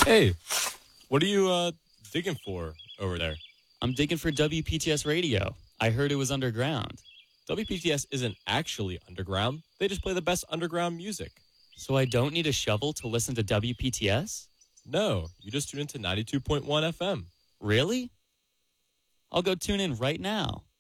Hey, what are you digging for over there? I'm digging for WPTS radio. I heard it was underground. WPTS isn't actually underground. They just play the best underground music. So I don't need a shovel to listen to WPTS? No, you just tune into 92.1 FM. Really? I'll go tune in right now.